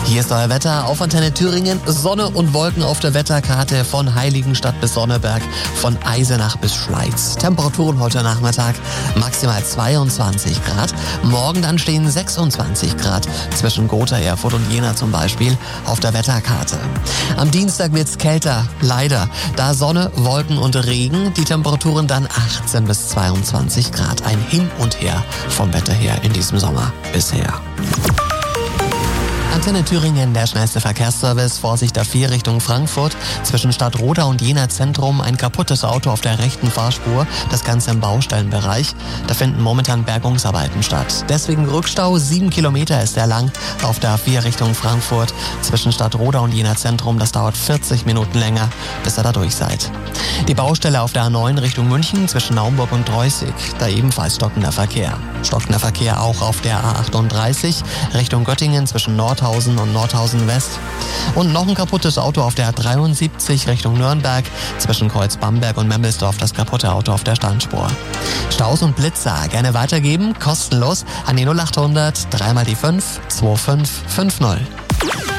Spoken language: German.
Hier ist euer Wetter auf Antenne Thüringen. Sonne und Wolken auf der Wetterkarte von Heiligenstadt bis Sonneberg, von Eisenach bis Schleiz. Temperaturen heute Nachmittag maximal 22 Grad. Morgen dann stehen 26 Grad zwischen Gotha, Erfurt und Jena zum Beispiel auf der Wetterkarte. Am Dienstag wird's kälter, leider. Da Sonne, Wolken und Regen, die Temperaturen dann 18 bis 22 Grad. Ein Hin und Her vom Wetter her in diesem Sommer bisher. Antenne Thüringen, der schnellste Verkehrsservice. Vorsicht A4 Richtung Frankfurt. Zwischen Stadtroda und Jena Zentrum ein kaputtes Auto auf der rechten Fahrspur. Das Ganze im Baustellenbereich. Da finden momentan Bergungsarbeiten statt. Deswegen Rückstau. 7 Kilometer ist er lang auf der A4 Richtung Frankfurt. Zwischen Stadtroda und Jena Zentrum. Das dauert 40 Minuten länger, bis ihr da durch seid. Die Baustelle auf der A9 Richtung München zwischen Naumburg und Dreußig. Da ebenfalls stockender Verkehr. Stockender Verkehr auch auf der A38 Richtung Göttingen zwischen Nordhausen und Nordhausen West. Und noch ein kaputtes Auto auf der A73 Richtung Nürnberg zwischen Kreuz-Bamberg und Memmelsdorf, das kaputte Auto auf der Standspur. Staus und Blitzer gerne weitergeben, kostenlos an die 0800 3 mal die 5 2550.